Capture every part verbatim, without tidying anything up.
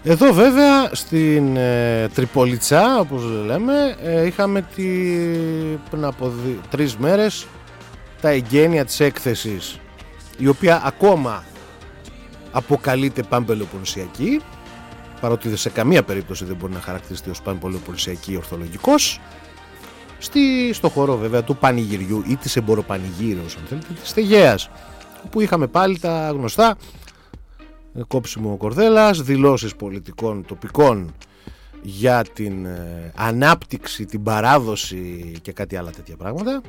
Εδώ βέβαια στην ε, Τριπολιτσά, όπως λέμε, ε, είχαμε τη, πριν από δι, τρεις μέρες τα εγγένεια της έκθεσης, η οποία ακόμα αποκαλείται πανπελοποννησιακή, παρότι σε καμία περίπτωση δεν μπορεί να χαρακτηριστεί ως πανπελοποννησιακή ορθολογικός, στη, στο χώρο βέβαια του πανηγυριού ή της εμποροπανηγύρεως, αν θέλετε, της Αιγαίας, όπου είχαμε πάλι τα γνωστά κόψιμο κορδέλας, δηλώσεις πολιτικών τοπικών για την ε, ανάπτυξη, την παράδοση και κάτι άλλα τέτοια πράγματα.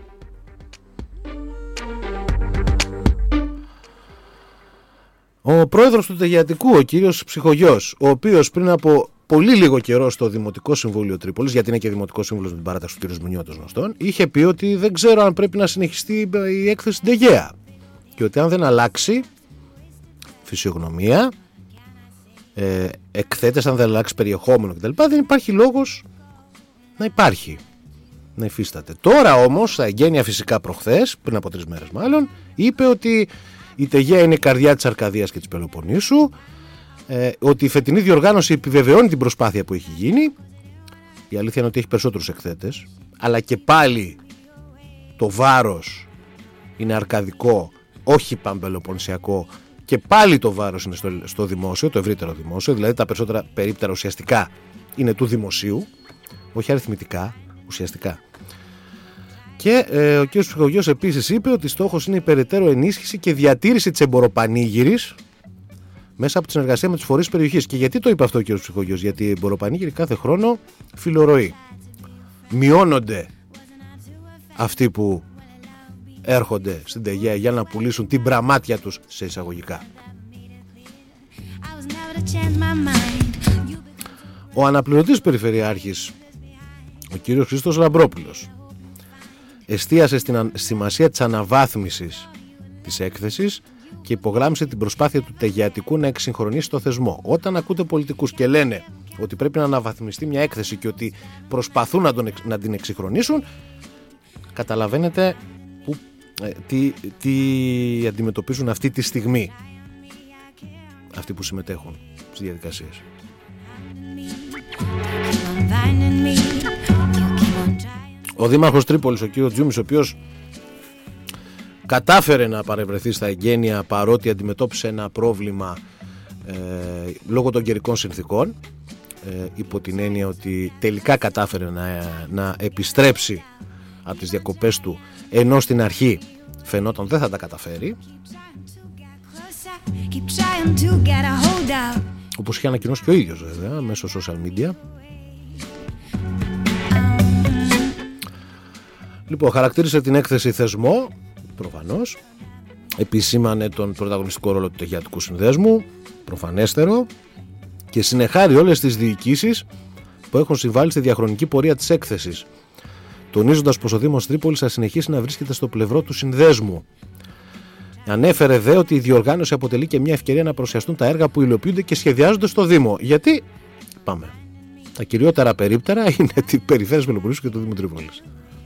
Ο πρόεδρος του Τεγεατικού, ο κύριος Ψυχογιός, ο οποίος πριν από πολύ λίγο καιρό στο Δημοτικό Συμβούλιο Τρίπολης, γιατί είναι και Δημοτικό Σύμβουλος με την παράταξη του κ. Μουνιώτος γνωστών, είχε πει ότι δεν ξέρω αν πρέπει να συνεχιστεί η έκθεση στην Αιγαία και ότι αν δεν αλλάξει φυσιογνωμία, ε, εκθέτες, αν δεν αλλάξει περιεχόμενο κτλ, δεν υπάρχει λόγος να υπάρχει, να υφίσταται. Τώρα όμως, στα εγγένεια φυσικά προχθές, πριν από τρεις μέρες μάλλον, είπε ότι η Τεγαία είναι η καρδιά της Αρκαδίας και της Πελοποννήσου, ε, ότι η φετινή διοργάνωση επιβεβαιώνει την προσπάθεια που έχει γίνει. Η αλήθεια είναι ότι έχει περισσότερους εκθέτες, αλλά και πάλι το βάρος είναι αρκαδικό, όχι πανπελοποννησιακό, και πάλι το βάρος είναι στο, στο δημόσιο, το ευρύτερο δημόσιο, δηλαδή τα περισσότερα περίπτερα ουσιαστικά είναι του δημοσίου, όχι αριθμητικά, ουσιαστικά. Και ε, ο κ. Ψυχογιός επίσης είπε ότι στόχος είναι η περαιτέρω ενίσχυση και διατήρηση της εμποροπανήγυρης μέσα από τη συνεργασία με τους φορείς περιοχής. Και γιατί το είπε αυτό ο κ. Ψυχογιός? Γιατί η εμποροπανήγυρη κάθε χρόνο φιλορροεί. Μειώνονται αυτοί που έρχονται στην Τεγαία για να πουλήσουν την πραμάτια τους σε εισαγωγικά. Ο αναπληρωτής περιφερειάρχης, ο κύριος Χρήστος Λαμπρόπουλος, εστίασε στην σημασία της αναβάθμισης της έκθεσης και υπογράμμισε την προσπάθεια του Τεγεατικού να εξυγχρονίσει το θεσμό. Όταν ακούτε πολιτικούς και λένε ότι πρέπει να αναβαθμιστεί μια έκθεση και ότι προσπαθούν να, τον, να την εξυγχρονίσουν, καταλαβαίνετε που, ε, τι, τι αντιμετωπίζουν αυτή τη στιγμή αυτοί που συμμετέχουν στις διαδικασίες. Ο δήμαρχος Τρίπολης, ο κύριος Τζούμης, ο οποίος κατάφερε να παρευρεθεί στα εγγένεια παρότι αντιμετώπισε ένα πρόβλημα ε, λόγω των καιρικών συνθήκων, ε, υπό την έννοια ότι τελικά κατάφερε να, να επιστρέψει από τις διακοπές του, ενώ στην αρχή φαινόταν δεν θα τα καταφέρει, όπως είχε ανακοινώσει και ο ίδιος βέβαια μέσω social media. Λοιπόν, χαρακτήρισε την έκθεση θεσμό, προφανώς, επισήμανε τον πρωταγωνιστικό ρόλο του Τεγεατικού Συνδέσμου, προφανέστερο, και συνεχάρει όλες τις διοικήσεις που έχουν συμβάλει στη διαχρονική πορεία της έκθεσης, τονίζοντας πως ο Δήμος Τρίπολης θα συνεχίσει να βρίσκεται στο πλευρό του συνδέσμου. Ανέφερε δε ότι η διοργάνωση αποτελεί και μια ευκαιρία να παρουσιαστούν τα έργα που υλοποιούνται και σχεδιάζονται στο Δήμο. Γιατί, πάμε, τα κυριότερα περίπτερα είναι τη περιφέρεια Πελοποννήσου και του Δήμου Τρίπολης.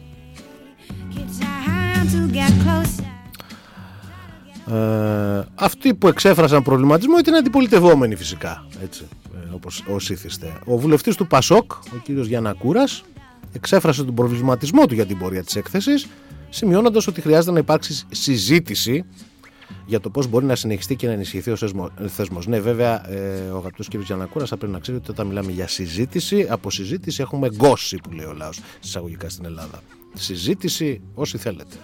Ε, αυτοί που εξέφρασαν προβληματισμό ήταν αντιπολιτευόμενοι φυσικά, έτσι, ε, όπως όσοι ήθιστε. Ο βουλευτής του Πασόκ, ο κύριος Γιαννακούρας, εξέφρασε τον προβληματισμό του για την πορεία της έκθεσης, σημειώνοντας ότι χρειάζεται να υπάρξει συζήτηση για το πώς μπορεί να συνεχιστεί και να ενισχυθεί ο θεσμός. Ναι, βέβαια, ε, ο αγαπητός κύριος Γιαννακούρας θα πρέπει να ξέρει ότι όταν μιλάμε για συζήτηση, από συζήτηση έχουμε γκόσι, που λέει ο λαός εισαγωγικά στην Ελλάδα. Συζήτηση όσοι θέλετε.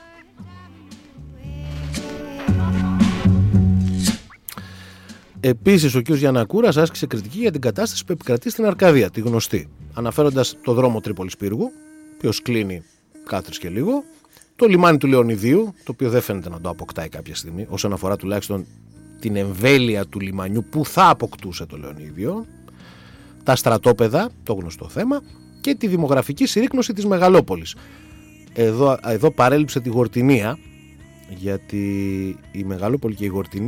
Επίσης, ο κ. Γιαννακούρας άσκησε κριτική για την κατάσταση που επικρατεί στην Αρκαδία, τη γνωστή, αναφέροντας το δρόμο Τρίπολης Πύργου, ο οποίος κλείνει κάθε και λίγο, το λιμάνι του Λεωνιδίου, το οποίο δεν φαίνεται να το αποκτάει κάποια στιγμή, όσον αφορά τουλάχιστον την εμβέλεια του λιμανιού που θα αποκτούσε το Λεωνίδιο, τα στρατόπεδα, το γνωστό θέμα, και τη δημογραφική συρρίκνωση της Μεγαλόπολης. Εδώ, εδώ παρέλειψε τη Γορτινία, γιατί η Μεγαλόπολη και η Γορτινία